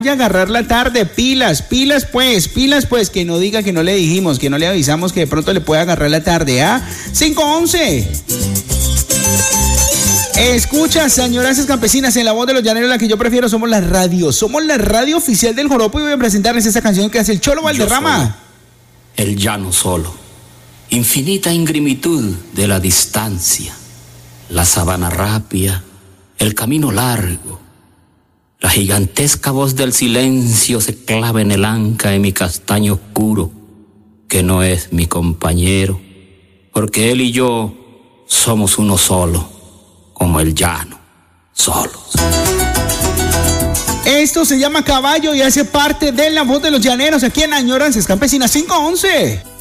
vaya a agarrar la tarde, pilas pues, que no diga que no le dijimos, que no le avisamos que de pronto le puede agarrar la tarde, ¿ah? 5:11. Escucha, señoras campesinas, en la voz de los llaneros, la que yo prefiero, somos la radio oficial del joropo, y voy a presentarles esta canción que hace el Cholo Valderrama. El llano solo, infinita ingrimitud de la distancia, la sabana rápida, el camino largo, la gigantesca voz del silencio se clava en el anca de mi castaño oscuro, que no es mi compañero, porque él y yo somos uno solo, como el llano, solos. Esto se llama Caballo y hace parte de la voz de los llaneros aquí en Añoranzas Campesinas. 5:11.